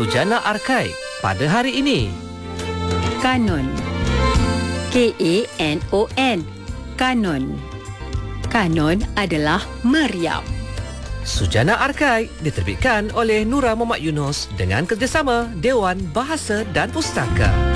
Sujana Arkai pada hari ini. Kanon. Kanon. Kanon. Kanon adalah meriam. Sujana Arkai diterbitkan oleh Nura Muhammad Yunus dengan kerjasama Dewan Bahasa dan Pustaka.